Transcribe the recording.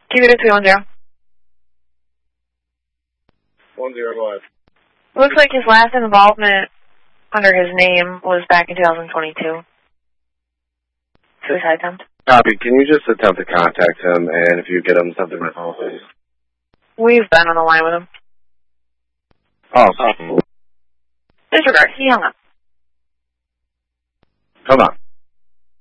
Keep it at 310. 105. Looks like his last involvement under his name was back in 2022. Suicide attempt. Copy. Can you just attempt to contact him, and if you get him something my phone, please? We've been on the line with him. Oh. Disregard. He hung up. Come on.